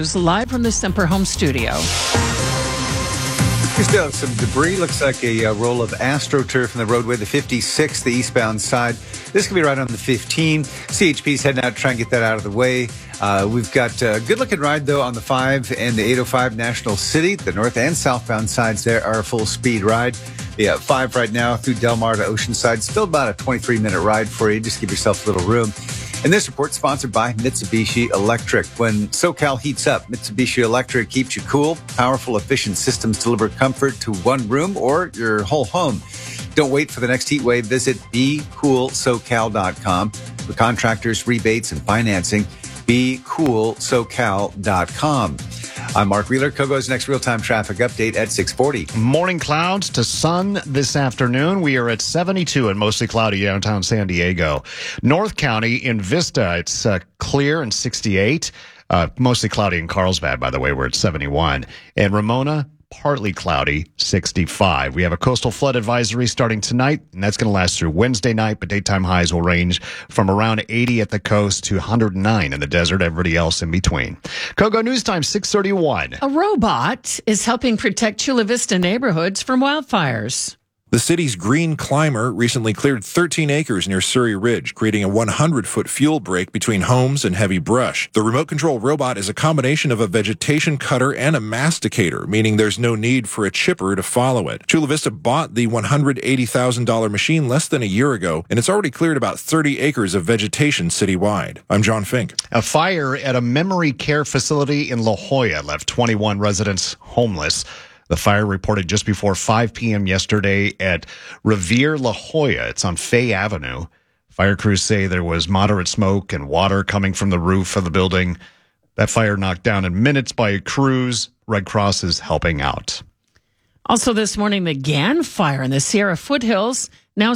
Live from the Semper Home studio. We still have some debris. Looks like a roll of AstroTurf in the roadway, the 56, the eastbound side. This could be right on the 15. CHP's heading out to try and get that out of the way. We've got a good-looking ride, though, on the 5 and the 805 National City. The north and southbound sides there are a full-speed ride. The 5 right now through Del Mar to Oceanside. Still about a 23-minute ride for you. Just give yourself a little room. And this report sponsored by Mitsubishi Electric. When SoCal heats up, Mitsubishi Electric keeps you cool. Powerful, efficient systems deliver comfort to one room or your whole home. Don't wait for the next heat wave. Visit BeCoolSoCal.com for contractors, rebates, and financing. BeCoolSoCal.com. I'm Mark Wheeler. Kogo's next real-time traffic update at 6:40. Morning clouds to sun this afternoon. We are at 72 and mostly cloudy downtown San Diego. North County in Vista, it's clear and 68. Mostly cloudy in Carlsbad, by the way, we're at 71. And Ramona, partly cloudy, 65. We have a coastal flood advisory starting tonight, and that's going to last through Wednesday night, but daytime highs will range from around 80 at the coast to 109 in the desert, everybody else in between. Kogo News Time, 6:31. A robot is helping protect Chula Vista neighborhoods from wildfires. The city's Green Climber recently cleared 13 acres near Surrey Ridge, creating a 100-foot fuel break between homes and heavy brush. The remote control robot is a combination of a vegetation cutter and a masticator, meaning there's no need for a chipper to follow it. Chula Vista bought the $180,000 machine less than a year ago, and it's already cleared about 30 acres of vegetation citywide. I'm John Fink. A fire at a memory care facility in La Jolla left 21 residents homeless. The fire reported just before 5 p.m. yesterday at Revere La Jolla. It's on Fay Avenue. Fire crews say there was moderate smoke and water coming from the roof of the building. That fire knocked down in minutes by crews. Red Cross is helping out. Also this morning, the Gann fire in the Sierra foothills, now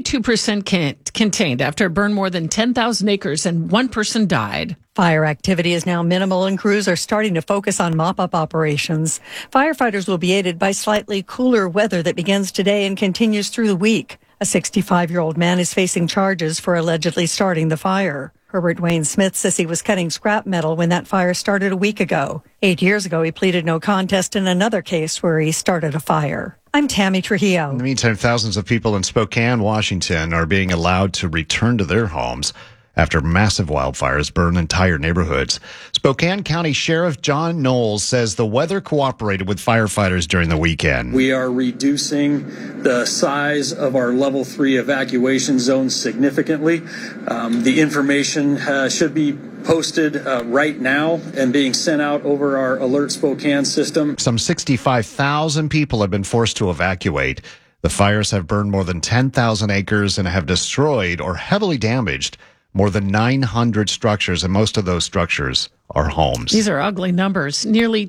72% contained after it burned more than 10,000 acres and one person died. Fire activity is now minimal and crews are starting to focus on mop-up operations. Firefighters will be aided by slightly cooler weather that begins today and continues through the week. A 65-year-old man is facing charges for allegedly starting the fire. Herbert Wayne Smith says he was cutting scrap metal when that fire started a week ago. 8 years ago, he pleaded no contest in another case where he started a fire. I'm Tammy Trujillo. In the meantime, thousands of people in Spokane, Washington are being allowed to return to their homes after massive wildfires burn entire neighborhoods. Spokane County Sheriff John Knowles says the weather cooperated with firefighters during the weekend. We are reducing the size of our level 3 evacuation zones significantly. The information should be posted right now and being sent out over our Alert Spokane system. Some 65,000 people have been forced to evacuate. The fires have burned more than 10,000 acres and have destroyed or heavily damaged more than 900 structures, and most of those structures are homes. These are ugly numbers. Nearly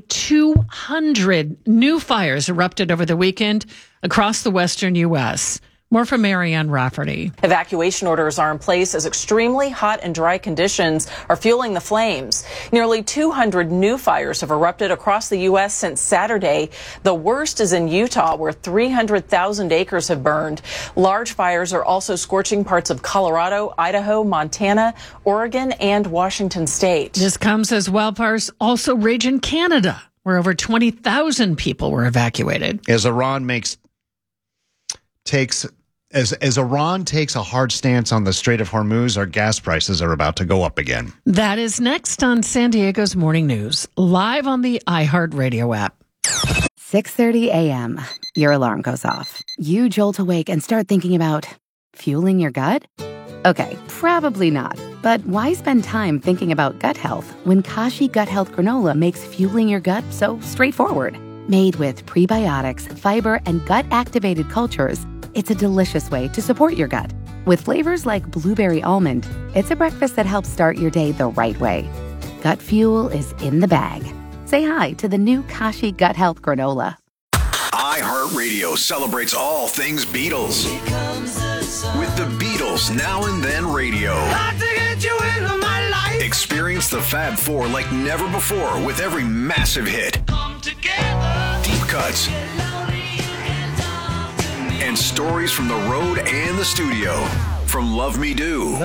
200 new fires erupted over the weekend across the western U.S. More from Marianne Rafferty. Evacuation orders are in place as extremely hot and dry conditions are fueling the flames. Nearly 200 new fires have erupted across the U.S. since Saturday. The worst is in Utah, where 300,000 acres have burned. Large fires are also scorching parts of Colorado, Idaho, Montana, Oregon, and Washington state. This comes as wildfires also rage in Canada, where over 20,000 people were evacuated. As Iran takes a hard stance on the Strait of Hormuz, our gas prices are about to go up again. That is next on San Diego's Morning News, live on the iHeartRadio app. 6:30 a.m. Your alarm goes off. You jolt awake and start thinking about fueling your gut? Okay, probably not. But why spend time thinking about gut health when Kashi Gut Health Granola makes fueling your gut so straightforward? Made with prebiotics, fiber, and gut-activated cultures, it's a delicious way to support your gut. With flavors like blueberry almond, it's a breakfast that helps start your day the right way. Gut fuel is in the bag. Say hi to the new Kashi Gut Health Granola. iHeartRadio celebrates all things Beatles. With the Beatles Now and Then Radio. Experience the Fab Four like never before with every massive hit. Deep cuts. And stories from the road and the studio. From Love Me Do.